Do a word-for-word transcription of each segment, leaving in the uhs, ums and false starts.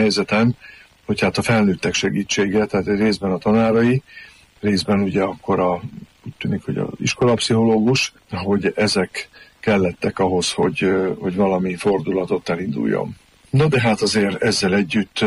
helyzeten, hogy hát a felnőttek segítsége, tehát részben a tanárai, részben ugye akkor a, úgy tűnik, hogy az iskolapszichológus, hogy ezek kellettek ahhoz, hogy, hogy valami fordulatot elinduljon. No de hát azért ezzel együtt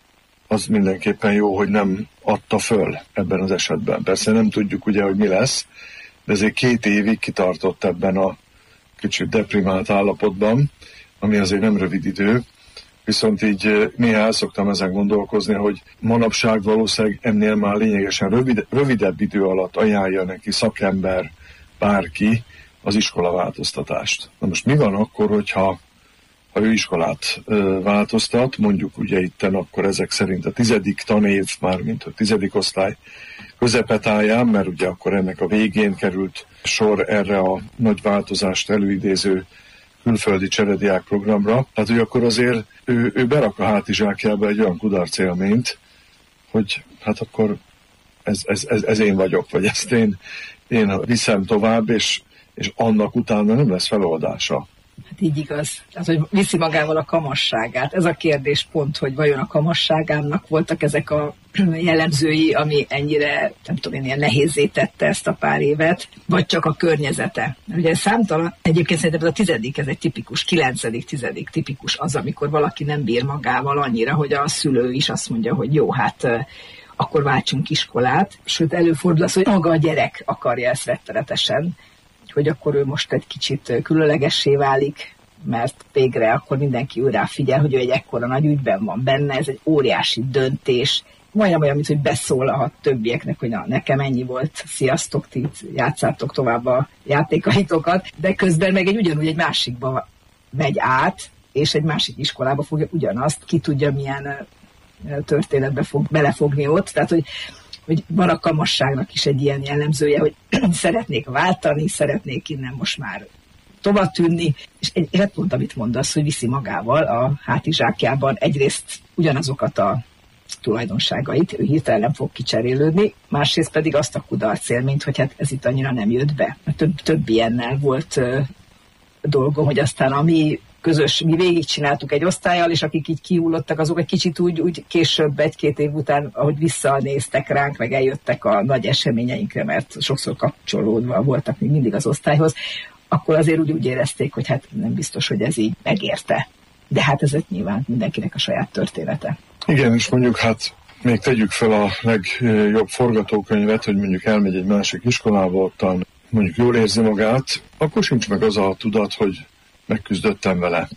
az mindenképpen jó, hogy nem adta föl ebben az esetben. Persze nem tudjuk ugye, hogy mi lesz, de ezért két évig kitartott ebben a kicsit deprimált állapotban, ami azért nem rövid idő, viszont így néha el szoktam ezen gondolkozni, hogy manapság valószínűleg ennél már lényegesen rövid, rövidebb idő alatt ajánlja neki szakember, bárki az iskolaváltoztatást. Na most mi van akkor, hogyha ha ő iskolát ö, változtat, mondjuk ugye itten akkor ezek szerint a tizedik tanév, már mint a tizedik osztály közepetáján, mert ugye akkor ennek a végén került sor erre a nagy változást előidéző külföldi cserediák programra. Hát, hogy akkor azért ő, ő berak a hátizsákjába egy olyan kudarc élményt, hogy hát akkor ez, ez, ez, ez én vagyok, vagy ezt én, én viszem tovább, és, és annak utána nem lesz feloldása. Hát így igaz. Tehát, hogy viszi magával a kamasságát. Ez a kérdés pont, hogy vajon a kamasságának voltak ezek a jellemzői, ami ennyire, nem tudom én, ilyen nehézzé tette ezt a pár évet, vagy csak a környezete. Ugye számtalan, egyébként szerintem ez a tizedik, ez egy tipikus, kilencedik, tizedik tipikus az, amikor valaki nem bír magával annyira, hogy a szülő is azt mondja, hogy jó, hát akkor váltsunk iskolát. Sőt, előfordul az, hogy maga a gyerek akarja ezt rettenetesen, hogy akkor ő most egy kicsit különlegessé válik, mert végre akkor mindenki újra figyel, hogy ő egy ekkora nagy ügyben van benne, ez egy óriási döntés, majdnem olyan, mint hogy beszól a többieknek, hogy na, nekem ennyi volt, sziasztok, ti játszátok tovább a játékaitokat, de közben meg egy ugyanúgy egy másikba megy át, és egy másik iskolába fogja ugyanazt, ki tudja milyen történetbe fog belefogni ott, tehát hogy hogy van a kamasságnak is egy ilyen jellemzője, hogy szeretnék váltani, szeretnék innen most már tovább tűnni, és egy, egy pont, amit mondasz, hogy viszi magával a hátizsákjában egyrészt ugyanazokat a tulajdonságait, ő hirtelen nem fog kicserélődni, másrészt pedig azt a kudarc élményt, hogy hát ez itt annyira nem jött be. Több, több ilyennel volt uh, dolgom, hogy aztán ami közös, mi végigcsináltuk egy osztályjal, és akik így kihullottak, azok egy kicsit úgy, úgy később, egy-két év után, ahogy visszanéztek ránk, meg eljöttek a nagy eseményeinkre, mert sokszor kapcsolódva voltak még mindig az osztályhoz, akkor azért úgy, úgy érezték, hogy hát nem biztos, hogy ez így megérte. De hát ez nyilván mindenkinek a saját története. Igen, és mondjuk hát még tegyük fel a legjobb forgatókönyvet, hogy mondjuk elmegy egy másik iskolába, ottan mondjuk jól érzi magát, akkor sincs meg az a tudat, hogy megküzdöttem vele,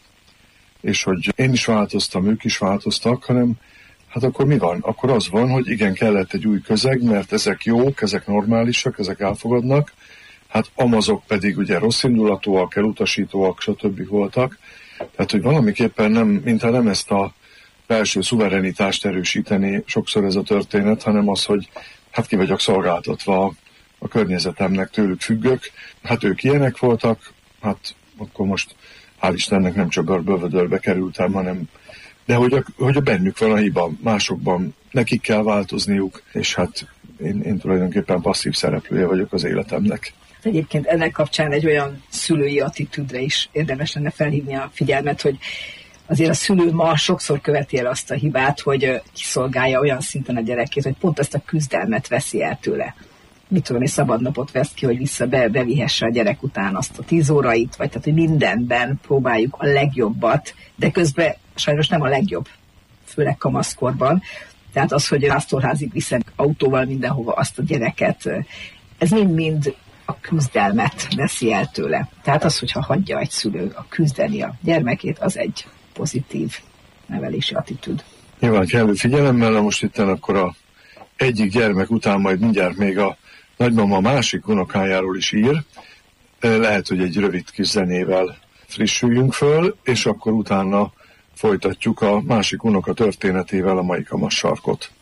és hogy én is változtam, ők is változtak, hanem hát akkor mi van? Akkor az van, hogy igen, kellett egy új közeg, mert ezek jók, ezek normálisak, ezek elfogadnak, hát amazok pedig ugye rosszindulatúak, elutasítóak, stb. Voltak, tehát hogy valamiképpen nem, mintha nem ezt a belső szuverenitást erősíteni sokszor ez a történet, hanem az, hogy hát ki vagyok szolgáltatva a, a környezetemnek, tőlük függök, hát ők ilyenek voltak, hát akkor most hál' Istennek nem csak bővödörbe kerültem, hanem de hogy a, hogy a bennük van a hiba, másokban nekik kell változniuk, és hát én, én tulajdonképpen passzív szereplője vagyok az életemnek. Egyébként ennek kapcsán egy olyan szülői attitűdre is érdemes lenne felhívni a figyelmet, hogy azért a szülő ma sokszor követi el azt a hibát, hogy kiszolgálja olyan szinten a gyerekét, hogy pont ezt a küzdelmet veszi el tőle. Mit tudom, egy szabadnapot vesz ki, hogy vissza be, bevihesse a gyerek után azt a tíz órait, vagy tehát, hogy mindenben próbáljuk a legjobbat, de közben sajnos nem a legjobb, főleg kamaszkorban. Tehát az, hogy a pásztorházig viszem autóval mindenhova azt a gyereket, ez mind-mind a küzdelmet veszi el tőle. Tehát az, hogyha hagyja egy szülő a küzdeni a gyermekét, az egy pozitív nevelési attitűd. Nyilván kellő figyelemmel, na most itten akkor a egyik gyermek után majd mindjárt még a nagymama a másik unokájáról is ír. Lehet, hogy egy rövid kis zenével frissüljünk föl, és akkor utána folytatjuk a másik unoka történetével a mai Kamas Sarkot.